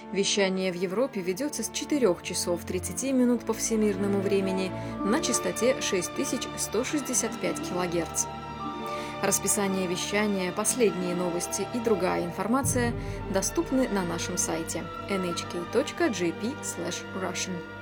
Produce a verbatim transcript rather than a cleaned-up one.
Вещание в Европе ведется с четырёх часов тридцати минут по всемирному времени на частоте шесть тысяч сто шестьдесят пять килогерц. Расписание вещания, последние новости и другая информация доступны на нашем сайте эн эйч кей точка джей пи слэш Russian.